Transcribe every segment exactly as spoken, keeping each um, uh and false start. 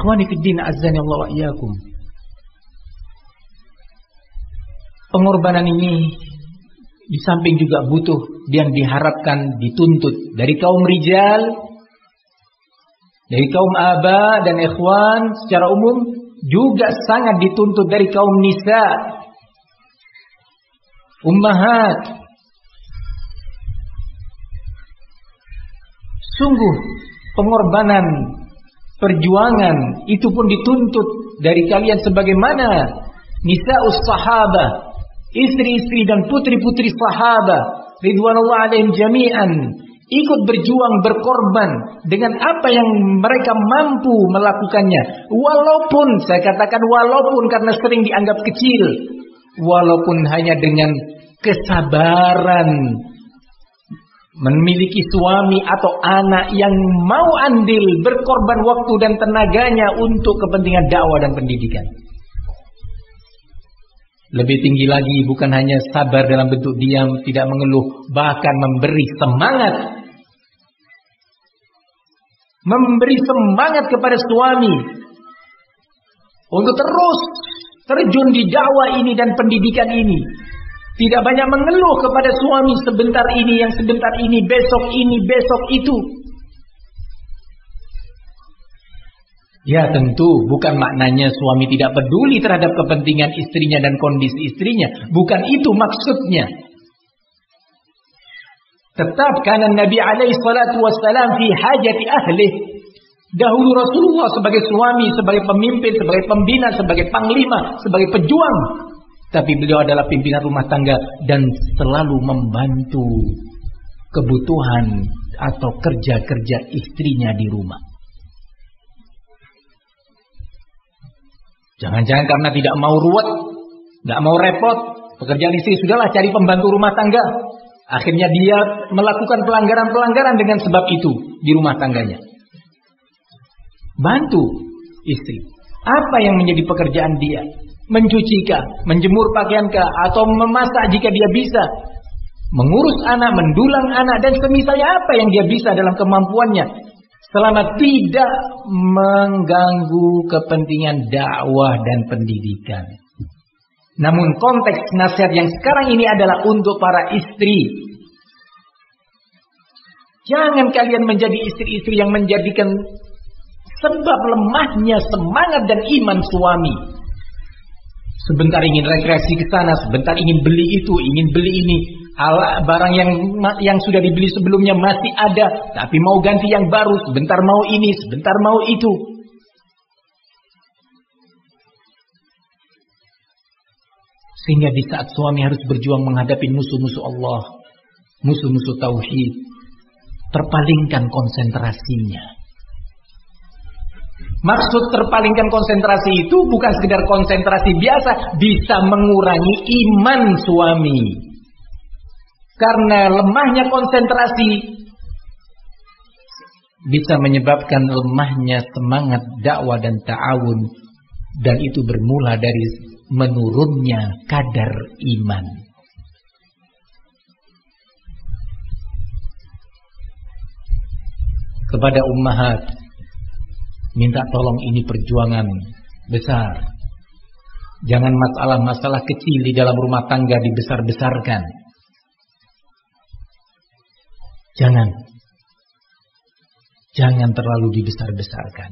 Ikhwani fid din, azzani Allah wa iyyakum. Pengorbanan ini di samping juga butuh yang diharapkan dituntut dari kaum rijal, dari kaum aba dan ikhwan secara umum, juga sangat dituntut dari kaum nisa, ummahat. Sungguh pengorbanan, perjuangan itu pun dituntut dari kalian sebagaimana nisa'us sahabah, istri-istri dan putri-putri sahabah ridwanullah alaihim jami'an, ikut berjuang, berkorban dengan apa yang mereka mampu melakukannya. Walaupun, saya katakan walaupun karena sering dianggap kecil, walaupun hanya dengan kesabaran memiliki suami atau anak yang mau andil berkorban waktu dan tenaganya untuk kepentingan dakwah dan pendidikan. Lebih tinggi lagi, bukan hanya sabar dalam bentuk diam, tidak mengeluh, bahkan memberi semangat. Memberi semangat kepada suami untuk terus terjun di dakwah ini dan pendidikan ini. Tidak banyak mengeluh kepada suami, sebentar ini, yang sebentar ini, besok ini, besok itu. Ya tentu bukan maknanya suami tidak peduli terhadap kepentingan istrinya dan kondisi istrinya. Bukan itu maksudnya. Tetap karena Nabi alaihi salatu wassalam fi hajati ahli. Dahulu Rasulullah sebagai suami, sebagai pemimpin, sebagai pembina, sebagai panglima, sebagai pejuang. Tapi beliau adalah pimpinan rumah tangga dan selalu membantu kebutuhan atau kerja-kerja istrinya di rumah. Jangan-jangan karena tidak mau ruwet, tidak mau repot, pekerjaan istri sudahlah cari pembantu rumah tangga. Akhirnya dia melakukan pelanggaran-pelanggaran dengan sebab itu di rumah tangganya. Bantu istri. Apa yang menjadi pekerjaan dia? Mencuci kah, menjemur pakaian kah, atau memasak jika dia bisa, mengurus anak, mendulang anak, dan semisalnya apa yang dia bisa dalam kemampuannya, selama tidak mengganggu kepentingan dakwah dan pendidikan. Namun konteks nasihat yang sekarang ini adalah untuk para istri. Jangan kalian menjadi istri-istri yang menjadikan sebab lemahnya semangat dan iman suami. Sebentar ingin rekreasi ke sana, sebentar ingin beli itu, ingin beli ini. Barang yang yang sudah dibeli sebelumnya masih ada, tapi mau ganti yang baru, sebentar mau ini, sebentar mau itu. Sehingga di saat suami harus berjuang menghadapi musuh-musuh Allah, musuh-musuh tauhid, terpalingkan konsentrasinya. Maksud terpalingkan konsentrasi itu bukan sekedar konsentrasi biasa, bisa mengurangi iman suami. Karena lemahnya konsentrasi bisa menyebabkan lemahnya semangat dakwah dan ta'awun, dan itu bermula dari menurunnya kadar iman. Kepada ummahat, minta tolong, ini perjuangan besar. Jangan masalah-masalah kecil di dalam rumah tangga dibesar-besarkan. Jangan. Jangan terlalu dibesar-besarkan.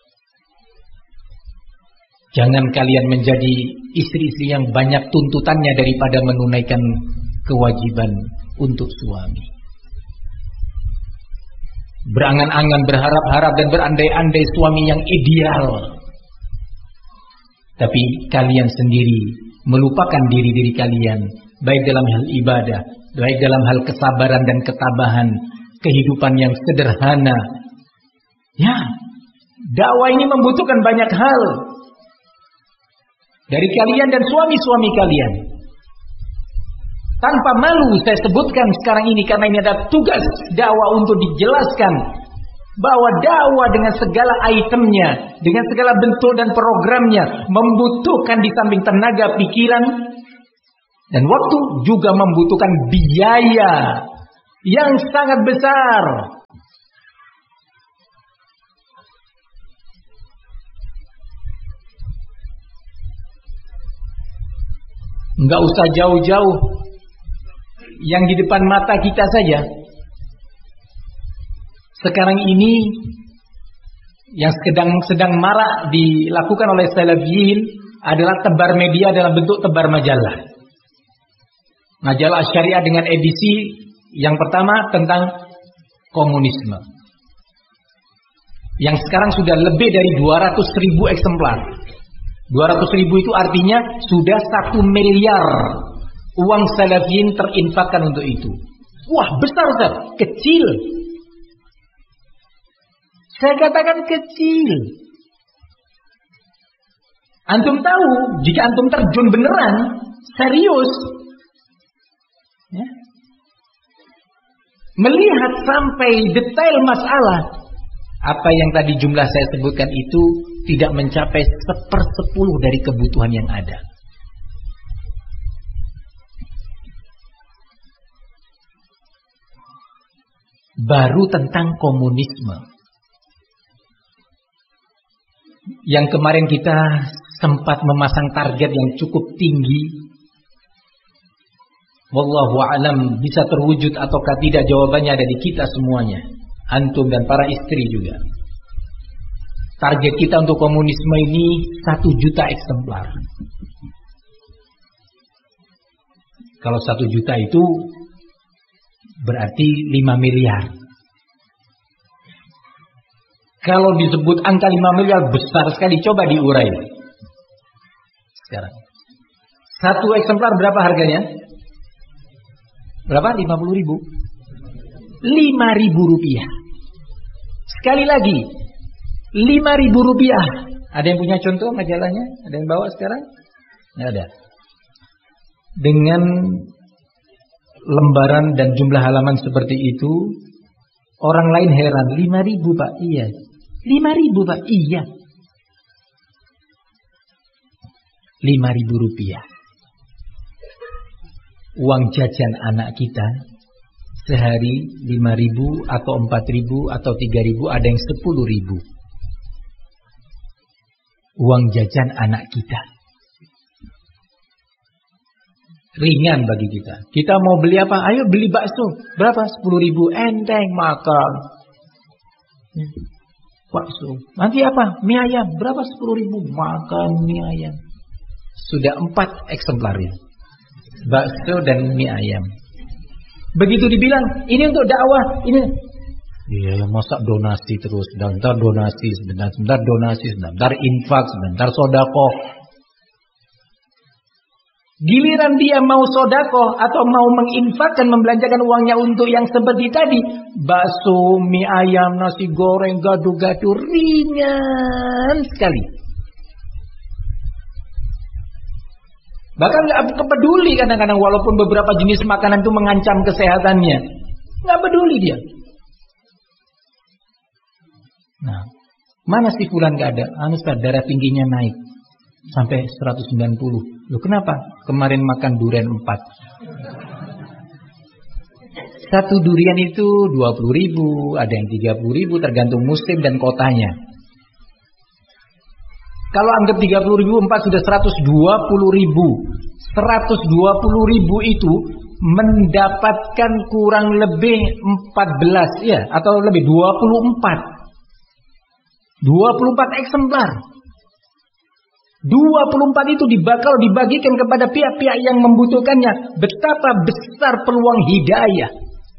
Jangan kalian menjadi istri-istri yang banyak tuntutannya daripada menunaikan kewajiban untuk suami. Berangan-angan, berharap-harap dan berandai-andai suami yang ideal. Tapi kalian sendiri melupakan diri-diri kalian, baik dalam hal ibadah, baik dalam hal kesabaran dan ketabahan, kehidupan yang sederhana. Ya, dakwah ini membutuhkan banyak hal dari kalian dan suami-suami kalian. Tanpa malu saya sebutkan sekarang ini, karena ini ada tugas dakwah untuk dijelaskan bahwa dakwah dengan segala itemnya, dengan segala bentuk dan programnya, membutuhkan di samping tenaga, pikiran dan waktu, juga membutuhkan biaya yang sangat besar. Enggak usah jauh-jauh, yang di depan mata kita saja. Sekarang ini yang sedang sedang marak dilakukan oleh Salafiyin adalah tebar media dalam bentuk tebar majalah. Majalah Syariah dengan edisi yang pertama tentang komunisme, yang sekarang sudah lebih dari dua ratus ribu eksemplar. dua ratus ribu itu artinya sudah satu miliar uang Salafiyin terinfakkan untuk itu. Wah, besar Ustaz. Kecil. Saya katakan kecil. Antum tahu, jika antum terjun beneran, serius, ya, melihat sampai detail masalah, apa yang tadi jumlah saya sebutkan itu tidak mencapai sepersepuluh dari kebutuhan yang ada. Baru tentang komunisme, yang kemarin kita sempat memasang target yang cukup tinggi. Wallahu a'lam bisa terwujud ataukah tidak, jawabannya ada di kita semuanya, antum dan para istri juga. Target kita untuk komunisme ini satu juta eksemplar. Kalau satu juta itu berarti lima miliar. Kalau disebut angka lima miliar besar sekali, coba diurai. Sekarang satu eksemplar berapa harganya? Berapa? lima puluh ribu. lima ribu rupiah. Sekali lagi, lima ribu rupiah. Ada yang punya contoh majalahnya? Ada yang bawa sekarang? Nggak ada. Dengan lembaran dan jumlah halaman seperti itu, orang lain heran. lima ribu Pak? Iya. lima ribu Pak? Iya. lima ribu rupiah. Uang jajan anak kita sehari lima ribu atau empat ribu atau tiga ribu, ada yang sepuluh ribu. Uang jajan anak kita ringan bagi kita. Kita mau beli apa? Ayo beli bakso. Berapa? sepuluh ribu. Enteng makan. Bakso. Nanti apa? Mie ayam. Berapa? sepuluh ribu. Makan mie ayam. Sudah empat eksemplarnya. Bakso dan mie ayam. Begitu dibilang, ini untuk dakwah, ini. Iya, masa donasi terus, sebentar donasi, sebentar, sebentar donasi, sebentar infak, sebentar sodakoh. Giliran dia mau sodakoh atau mau menginfakkan, membelanjakan uangnya untuk yang seperti tadi, bakso, mie ayam, nasi goreng, gado-gado, ringan sekali. Bahkan gak peduli kadang-kadang, walaupun beberapa jenis makanan itu mengancam kesehatannya, gak peduli dia. Nah, mana si fulan gak ada? Anu Ustaz, darah tingginya naik sampai seratus sembilan puluh. Loh kenapa? Kemarin makan durian empat. Satu durian itu dua puluh ribu, ada yang tiga puluh ribu, tergantung musim dan kotanya. Kalau anggap tiga puluh ribu, empat sudah seratus dua puluh ribu. seratus dua puluh ribu itu mendapatkan kurang lebih empat belas, ya, atau lebih dua puluh empat. dua puluh empat eksemplar. dua puluh empat itu dibakal dibagikan kepada pihak-pihak yang membutuhkannya. Betapa besar peluang hidayah.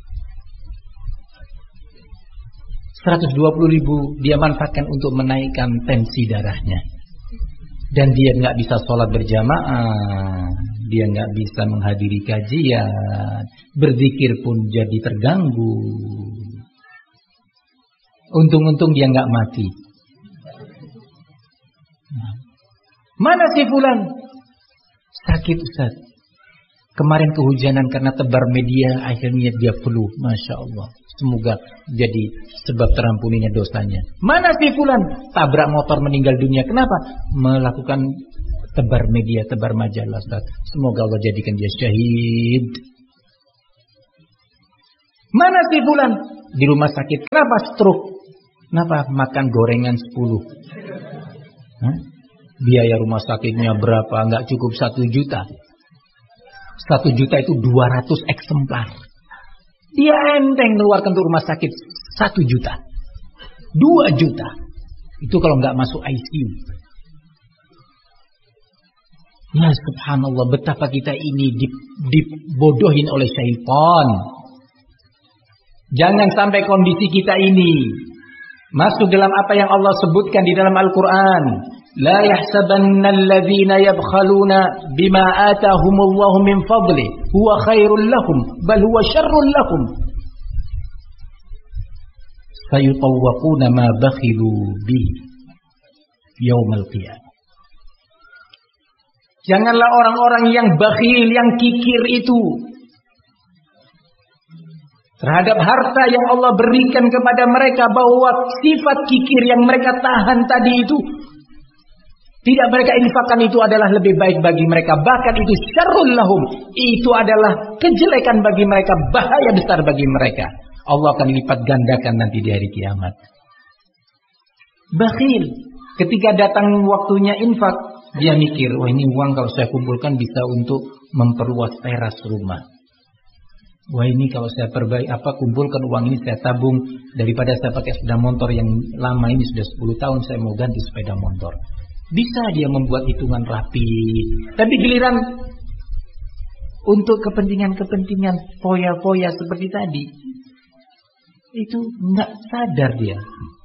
seratus dua puluh ribu dia manfaatkan untuk menaikkan tensi darahnya. Dan dia nggak bisa sholat berjamaah, dia nggak bisa menghadiri kajian, berzikir pun jadi terganggu. Untung-untung dia nggak mati. Mana si fulan? Sakit Ustaz. Kemarin kehujanan karena tebar media, akhirnya dia flu. Masya Allah. Semoga jadi sebab terampuninya dosanya. Mana si fulan? Tabrak motor meninggal dunia. Kenapa? Melakukan tebar media, tebar majalah. Ustaz. Semoga Allah jadikan dia syahid. Mana si fulan? Di rumah sakit. Kenapa stroke? Kenapa makan gorengan sepuluh? Hah? Biaya rumah sakitnya berapa? Enggak cukup satu juta. Satu juta itu dua ratus eksemplar. Dia enteng keluarkan untuk rumah sakit satu juta. Dua juta. Itu kalau nggak masuk I C U. Ya subhanallah, betapa kita ini dibodohin oleh syaitan. Jangan sampai kondisi kita ini masuk dalam apa yang Allah sebutkan di dalam Al-Quran. La yahsabanna alladhina yabkhaluna bima atahumullahu min fadli huwa khairul lahum bal huwa syarrul lahum. Sayutawwaquna ma bakhilu bihi yaumal qiyamah. Janganlah orang-orang yang bakhil, yang kikir itu terhadap harta yang Allah berikan kepada mereka, bahwa sifat kikir yang mereka tahan tadi itu tidak mereka infakkan, itu adalah lebih baik bagi mereka. Bahkan itu syarrul lahum, itu adalah kejelekan bagi mereka, bahaya besar bagi mereka. Allah akan lipat gandakan nanti di hari kiamat. Bakhil, ketika datang waktunya infak, dia mikir, wah ini uang kalau saya kumpulkan bisa untuk memperluas teras rumah. Wah ini kalau saya perbaiki apa kumpulkan uang ini saya tabung, daripada saya pakai sepeda motor yang lama ini sudah sepuluh tahun, saya mau ganti sepeda motor. Bisa dia membuat hitungan rapi. Tapi giliran untuk kepentingan-kepentingan foya-foya seperti tadi, itu nggak sadar dia.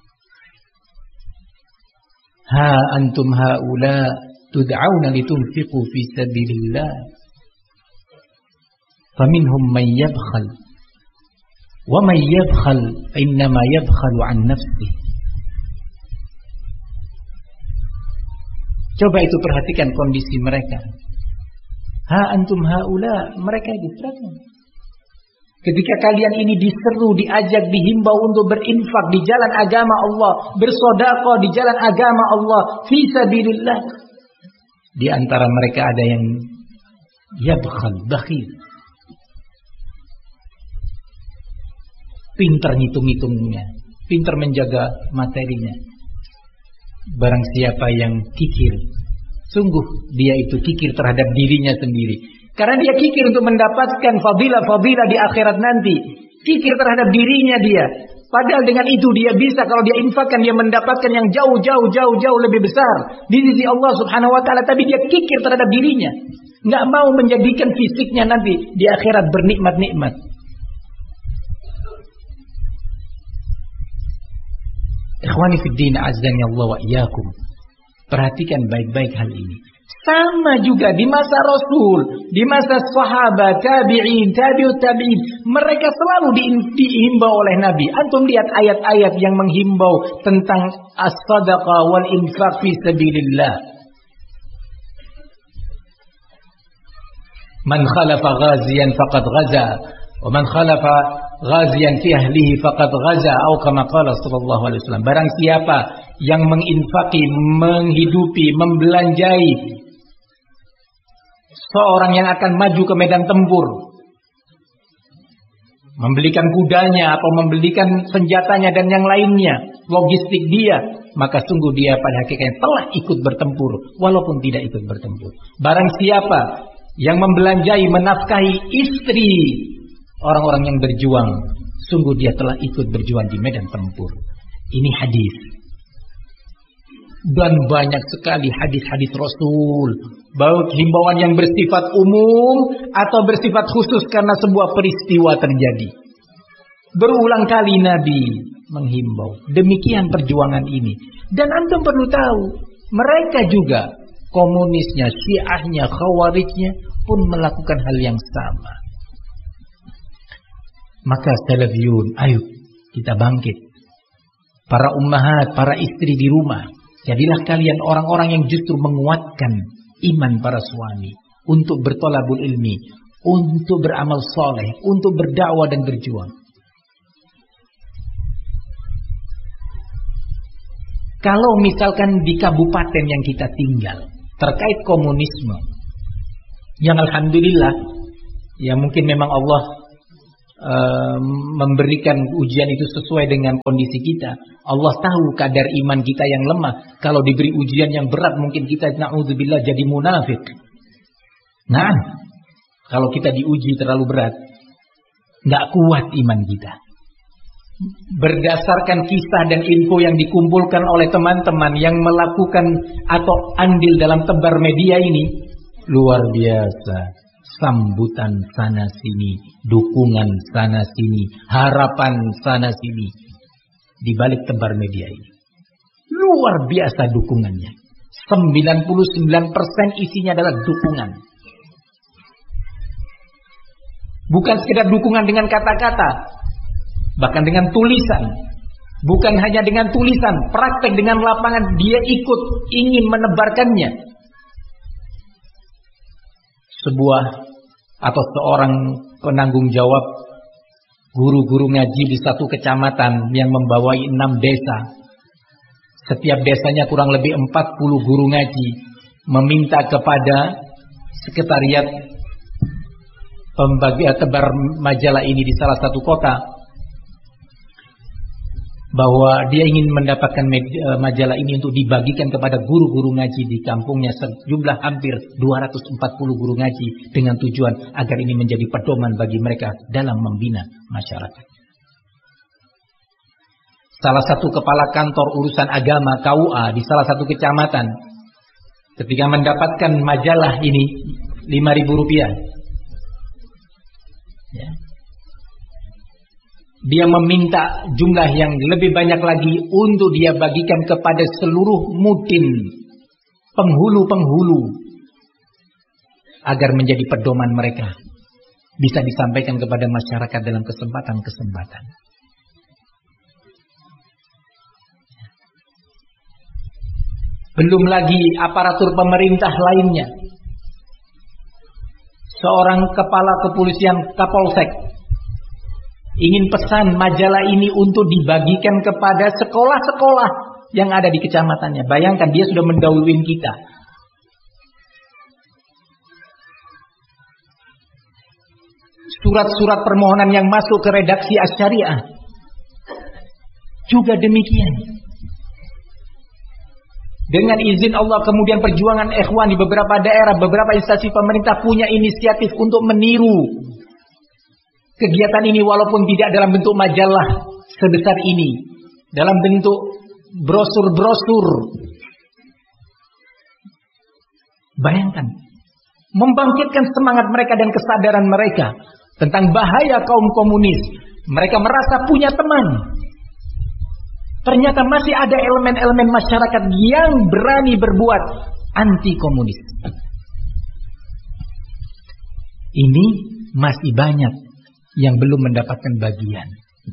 Ha antum haula tud'auna litunfiqu fi sabilillah. Faminhum man yabkhal wa man yabkhal innama yabkhalu an nafsihi. Coba itu perhatikan kondisi mereka. Ha antum haula, mereka itu berapa? Ketika kalian ini diseru, diajak, dihimbau untuk berinfak di jalan agama Allah, bersedekah di jalan agama Allah, fi sabilillah. Di antara mereka ada yang yabkhal, bakhil. Pintar ngitung-ngitungnya, pintar menjaga materinya. Barang siapa yang kikir, sungguh dia itu kikir terhadap dirinya sendiri. Karena dia kikir untuk mendapatkan fadilah-fadilah di akhirat nanti. Kikir terhadap dirinya dia. Padahal dengan itu dia bisa, kalau dia infakkan, dia mendapatkan yang jauh-jauh jauh-jauh lebih besar di sisi Allah Subhanahu wa taala. Tapi dia kikir terhadap dirinya, nggak mau menjadikan fisiknya nanti di akhirat bernikmat-nikmat. Ikhwani fid din, azzani Allah wa iyyakum. Perhatikan baik-baik hal ini. Sama juga di masa Rasul, di masa sahabat, tabi'in, tabi'ut tabi'in, mereka selalu di, dihimbau oleh Nabi. Antum lihat ayat-ayat yang menghimbau tentang as-sadaqah wal infaq fi sabilillah. Man khalafa ghaziyan faqad ghaza, wa man khalafa ghaziyan fi ahlihi faqad ghaza, atau kama qala sallallahu alaihi wasallam. Barang siapa yang menginfaki, menghidupi, membelanjai seorang yang akan maju ke medan tempur, membelikan kudanya atau membelikan senjatanya dan yang lainnya, logistik dia, maka sungguh dia pada hakikatnya telah ikut bertempur walaupun tidak ikut bertempur. Barang siapa yang membelanjai, menafkahi istri orang-orang yang berjuang, sungguh dia telah ikut berjuang di medan tempur. Ini hadis. Dan banyak sekali hadis-hadis Rasul, baik himbauan yang bersifat umum atau bersifat khusus karena sebuah peristiwa terjadi. Berulang kali Nabi menghimbau demikian perjuangan ini. Dan antum perlu tahu, mereka juga, komunisnya, Syiahnya, Khawarijnya pun melakukan hal yang sama. Maka salafiyun, ayo kita bangkit. Para ummahat, para istri di rumah, jadilah kalian orang-orang yang justru menguatkan iman para suami untuk bertolabul ilmi, untuk beramal soleh, untuk berdakwah dan berjuang. Kalau misalkan di kabupaten yang kita tinggal terkait komunisme, yang alhamdulillah, ya mungkin memang Allah Uh, memberikan ujian itu sesuai dengan kondisi kita. Allah tahu kadar iman kita yang lemah. Kalau diberi ujian yang berat, mungkin kita na'udzubillah jadi munafik. Nah, Kalau kita diuji terlalu berat, nggak kuat iman kita. Berdasarkan kisah dan info yang dikumpulkan oleh teman-teman yang melakukan atau andil dalam tebar media ini, luar biasa. Sambutan sana sini, dukungan sana sini, harapan sana sini di balik tebar media ini. Luar biasa dukungannya. sembilan puluh sembilan persen isinya adalah dukungan. Bukan sekedar dukungan dengan kata-kata, bahkan dengan tulisan. Bukan hanya dengan tulisan, praktek dengan lapangan, dia ikut ingin menebarkannya. Sebuah atau seorang penanggung jawab guru-guru ngaji di satu kecamatan yang membawai enam desa. Setiap desanya kurang lebih empat puluh guru ngaji meminta kepada sekretariat pembagi tebar majalah ini di salah satu kota bahwa dia ingin mendapatkan majalah ini untuk dibagikan kepada guru-guru ngaji di kampungnya, sejumlah hampir dua ratus empat puluh guru ngaji, dengan tujuan agar ini menjadi pedoman bagi mereka dalam membina masyarakat. Salah satu kepala kantor urusan agama K U A di salah satu kecamatan ketika mendapatkan majalah ini lima ribu rupiah, ya, dia meminta jumlah yang lebih banyak lagi untuk dia bagikan kepada seluruh mudin, penghulu-penghulu, agar menjadi pedoman mereka, bisa disampaikan kepada masyarakat dalam kesempatan-kesempatan. Belum lagi aparatur pemerintah lainnya. Seorang kepala kepolisian Kapolsek ingin pesan majalah ini untuk dibagikan kepada sekolah-sekolah yang ada di kecamatannya. Bayangkan, dia sudah mendahului kita. Surat-surat permohonan yang masuk ke redaksi Asy-Syariah juga demikian. Dengan izin Allah kemudian perjuangan ikhwan di beberapa daerah, beberapa instansi pemerintah punya inisiatif untuk meniru kegiatan ini, walaupun tidak dalam bentuk majalah sebesar ini, dalam bentuk brosur-brosur. Bayangkan, membangkitkan semangat mereka dan kesadaran mereka tentang bahaya kaum komunis. Mereka merasa punya teman. Ternyata masih ada elemen-elemen masyarakat yang berani berbuat anti komunis. Ini masih banyak yang belum mendapatkan bagian.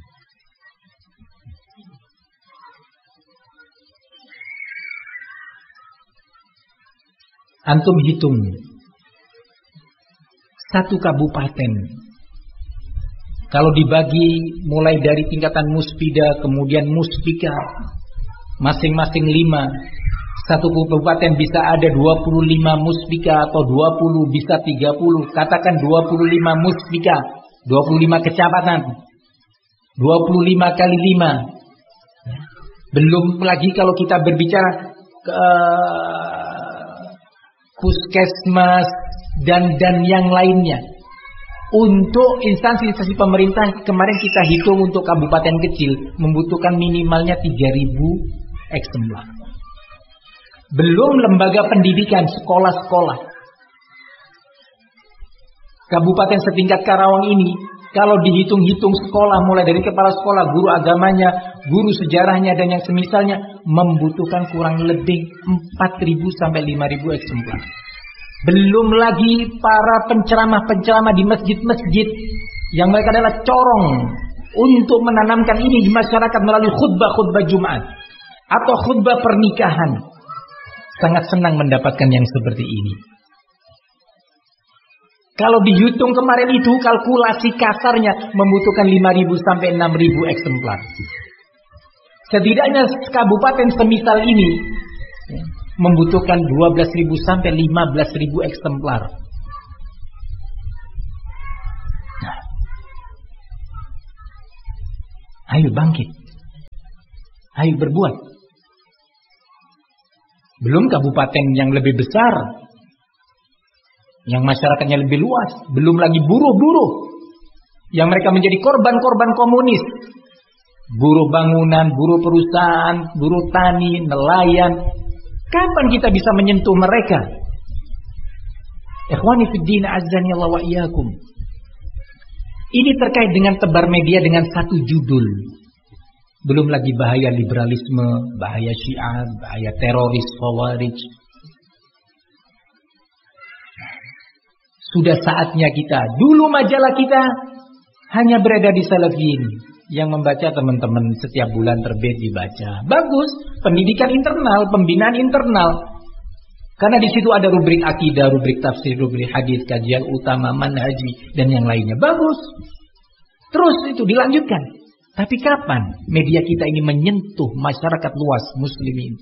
Antum hitung, satu kabupaten kalau dibagi mulai dari tingkatan muspida, kemudian muspika, masing-masing lima, satu kabupaten bisa ada dua puluh lima muspika atau dua puluh, bisa tiga puluh. Katakan dua puluh lima muspika, dua puluh lima kecamatan, dua puluh lima kali lima. Belum lagi kalau kita berbicara ke uh, puskesmas dan dan yang lainnya. Untuk instansi-instansi pemerintah kemarin kita hitung untuk kabupaten kecil membutuhkan minimalnya tiga ribu eksemplar. Belum lembaga pendidikan, sekolah-sekolah. Kabupaten setingkat Karawang ini kalau dihitung-hitung sekolah, mulai dari kepala sekolah, guru agamanya, guru sejarahnya dan yang semisalnya, membutuhkan kurang lebih empat ribu sampai lima ribu eksemplar. Belum lagi para penceramah-penceramah di masjid-masjid yang mereka adalah corong untuk menanamkan ini di masyarakat melalui khutbah-khutbah Jumat atau khutbah pernikahan. Sangat senang mendapatkan yang seperti ini. Kalau dihitung kemarin itu, kalkulasi kasarnya membutuhkan lima ribu sampai enam ribu eksemplar. Setidaknya kabupaten semisal ini membutuhkan dua belas ribu sampai lima belas ribu eksemplar. Nah, ayo bangkit, ayo berbuat. Belum kabupaten yang lebih besar, yang masyarakatnya lebih luas, belum lagi buruh-buruh yang mereka menjadi korban-korban komunis. Buruh bangunan, buruh perusahaan, buruh tani, nelayan. Kapan kita bisa menyentuh mereka? Ikhwani fid din, azzani Allah wa iyyakum. Ini terkait dengan tebar media dengan satu judul. Belum lagi bahaya liberalisme, bahaya Syiah, bahaya teroris, Khawarij. Sudah saatnya kita, dulu majalah kita hanya berada di Salafiyin, yang membaca teman-teman setiap bulan terbit dibaca. Bagus, pendidikan internal, pembinaan internal. Karena di situ ada rubrik akidah, rubrik tafsir, rubrik hadis, kajian utama, manhaji, dan yang lainnya. Bagus. Terus itu dilanjutkan. Tapi kapan media kita ini menyentuh masyarakat luas muslimin?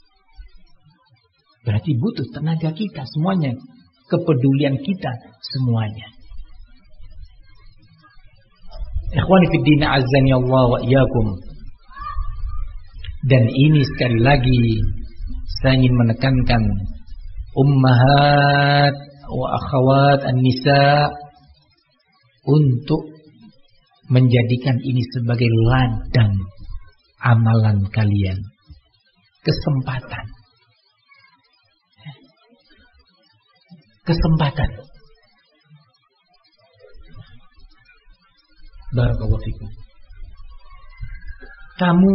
Berarti butuh tenaga kita semuanya. Kepedulian kita semuanya. Ikhwani fid din, azzani Allah wa iyyakum. Dan ini sekali lagi saya ingin menekankan ummahat wa akhawat an-nisa untuk menjadikan ini sebagai ladang amalan kalian, kesempatan. Kesempatan. Barakallahu fikum. Kamu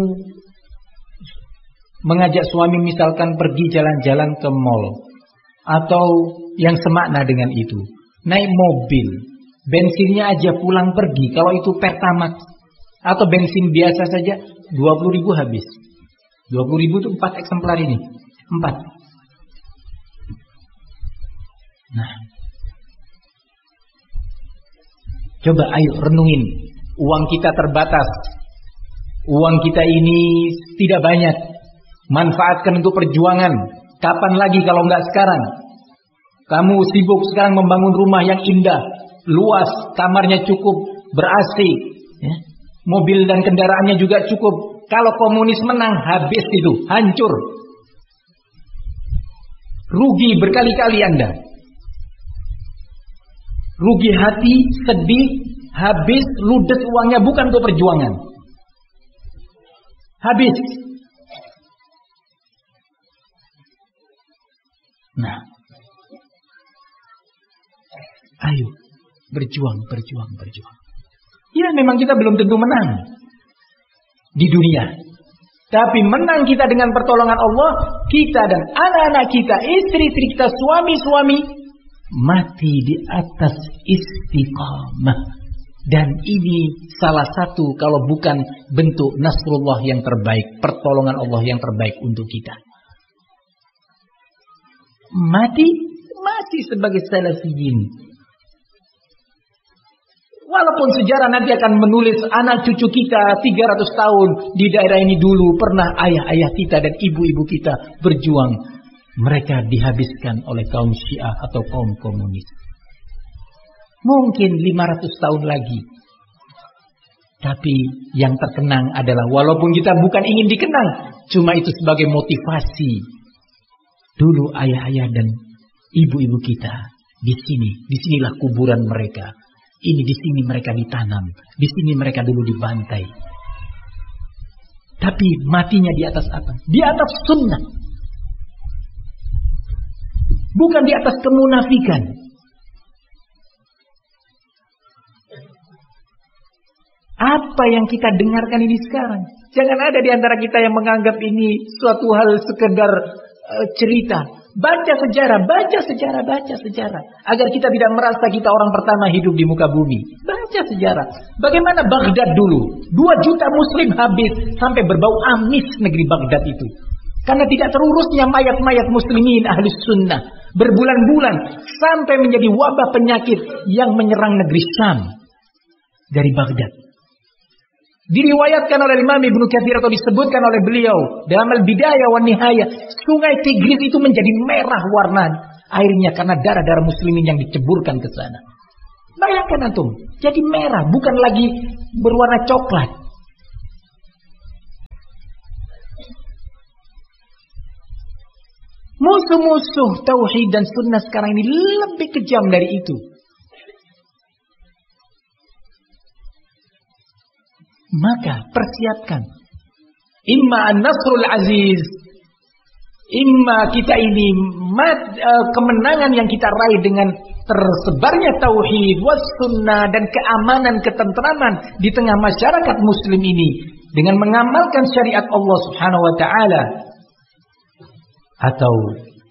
mengajak suami misalkan pergi jalan-jalan ke mall atau yang semakna dengan itu, naik mobil, bensinnya aja pulang pergi. Kalau itu Pertamax atau bensin biasa saja dua puluh ribu habis. dua puluh ribu itu empat eksemplar ini. empat. Nah, coba ayo renungin. Uang kita terbatas. Uang kita ini tidak banyak. Manfaatkan untuk perjuangan. Kapan lagi kalau enggak sekarang? Kamu sibuk sekarang membangun rumah yang indah, luas, kamarnya cukup, ber-A C, ya. Mobil dan kendaraannya juga cukup. Kalau komunis menang, habis itu, hancur. Rugi berkali-kali Anda. Rugi hati, sedih, habis, ludes uangnya bukan untuk perjuangan. Habis. Nah, ayo berjuang, berjuang, berjuang. Ya memang kita belum tentu menang di dunia, tapi menang kita dengan pertolongan Allah. Kita dan anak-anak kita, istri-istri kita, suami-suami mati di atas istiqamah. Dan ini salah satu kalau bukan bentuk nasrullah yang terbaik, pertolongan Allah yang terbaik untuk kita. Mati, mati sebagai salafiyin. Walaupun sejarah nanti akan menulis anak cucu kita tiga ratus tahun di daerah ini dulu pernah ayah-ayah kita dan ibu-ibu kita berjuang. Mereka dihabiskan oleh kaum Syiah atau kaum komunis. Mungkin lima ratus tahun lagi. Tapi yang terkenang adalah walaupun kita bukan ingin dikenang, cuma itu sebagai motivasi. Dulu ayah-ayah dan ibu-ibu kita di sini, di sinilah kuburan mereka. Ini di sini mereka ditanam, di sini mereka dulu dibantai. Tapi matinya di atas apa? Di atas sunnah. Bukan di atas kemunafikan. Apa yang kita dengarkan ini sekarang? Jangan ada di antara kita yang menganggap ini suatu hal sekedar uh, cerita. Baca sejarah, baca sejarah, baca sejarah. Agar kita tidak merasa kita orang pertama hidup di muka bumi. Baca sejarah. Bagaimana Baghdad dulu? Dua juta muslim habis sampai berbau amis negeri Baghdad itu. Karena tidak terurusnya mayat-mayat muslimin ahli sunnah. Berbulan-bulan sampai menjadi wabah penyakit yang menyerang negeri Syam. Dari Baghdad. Diriwayatkan oleh Imam Ibnu Katsir atau disebutkan oleh beliau dalam Al-Bidayah wa Nihayah, sungai Tigris itu menjadi merah warna airnya karena darah-darah muslimin yang diceburkan ke sana. Bayangkan antum, jadi merah, bukan lagi berwarna coklat. Musuh-musuh tauhid dan sunnah sekarang ini lebih kejam dari itu. Maka persiapkan. Imma an-nasrul aziz. Imma kita ini mat, uh, kemenangan yang kita raih dengan tersebarnya tauhid was sunnah dan keamanan ketentraman di tengah masyarakat muslim ini dengan mengamalkan syariat Allah Subhanahu wa taala, atau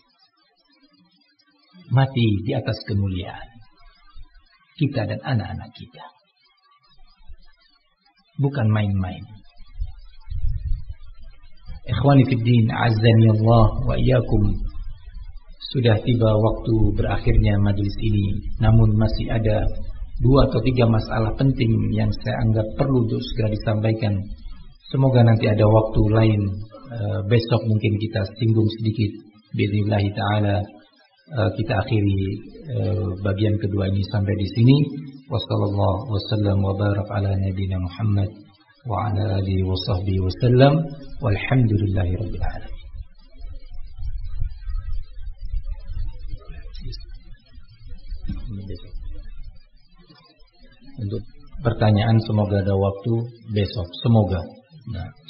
mati di atas kemuliaan kita dan anak-anak kita. Bukan main-main. Ikhwani fid din, azzani Allah wa iyyakum. Sudah tiba waktu berakhirnya majelis ini, namun masih ada dua atau tiga masalah penting yang saya anggap perlu untuk segera disampaikan. Semoga nanti ada waktu lain, uh, besok mungkin kita singgung sedikit. Bismillah taala uh, kita akhiri uh, bagian kedua ini sampai di sini. Wassallallahu wasallam wa barak ala nabiyina Muhammad wa ala alihi wa sahbihi wasallam walhamdulillahi rabbil alamin. Untuk pertanyaan semoga ada waktu besok, semoga. Nah,